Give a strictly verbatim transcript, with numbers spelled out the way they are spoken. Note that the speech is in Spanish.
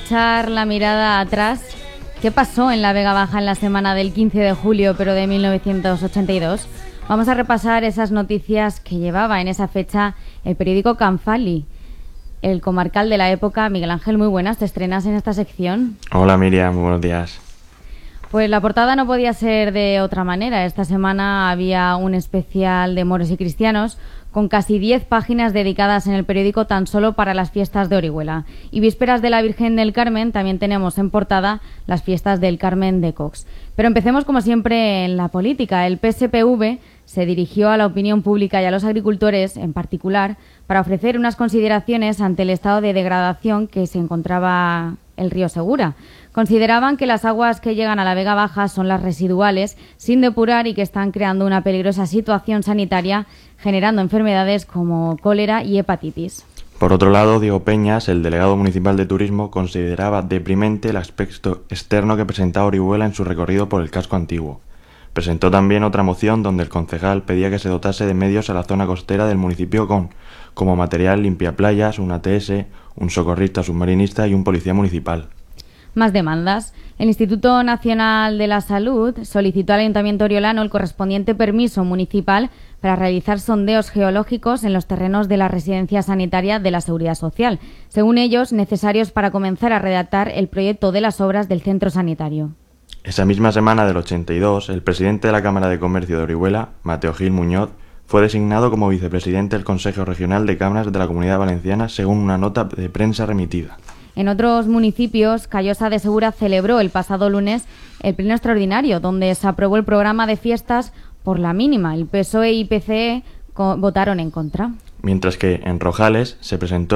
echar la mirada atrás, ¿qué pasó en la Vega Baja en la semana del quince de julio, pero de mil novecientos ochenta y dos? Vamos a repasar esas noticias que llevaba en esa fecha el periódico Canfali. El comarcal de la época, Miguel Ángel, muy buenas, ¿te estrenas en esta sección? Hola Miriam, muy buenos días. Pues la portada no podía ser de otra manera. Esta semana había un especial de moros y cristianos con casi diez páginas dedicadas en el periódico tan solo para las fiestas de Orihuela. Y vísperas de la Virgen del Carmen también tenemos en portada las fiestas del Carmen de Cox. Pero empecemos como siempre en la política. El P S P V se dirigió a la opinión pública y a los agricultores en particular para ofrecer unas consideraciones ante el estado de degradación que se encontraba el río Segura. Consideraban que las aguas que llegan a la Vega Baja son las residuales, sin depurar, y que están creando una peligrosa situación sanitaria, generando enfermedades como cólera y hepatitis. Por otro lado, Diego Peñas, el delegado municipal de turismo, consideraba deprimente el aspecto externo que presentaba Orihuela en su recorrido por el casco antiguo. Presentó también otra moción donde el concejal pedía que se dotase de medios a la zona costera del municipio con, como material, limpiaplayas, un A T S, un socorrista submarinista y un policía municipal. Más demandas. El Instituto Nacional de la Salud solicitó al Ayuntamiento oriolano el correspondiente permiso municipal para realizar sondeos geológicos en los terrenos de la residencia sanitaria de la Seguridad Social, según ellos necesarios para comenzar a redactar el proyecto de las obras del centro sanitario. Esa misma semana del ochenta y dos, el presidente de la Cámara de Comercio de Orihuela, Mateo Gil Muñoz, fue designado como vicepresidente del Consejo Regional de Cámaras de la Comunidad Valenciana, según una nota de prensa remitida. En otros municipios, Callosa de Segura celebró el pasado lunes el pleno extraordinario, donde se aprobó el programa de fiestas por la mínima. El P S O E y P C E votaron en contra. Mientras que en Rojales se presentó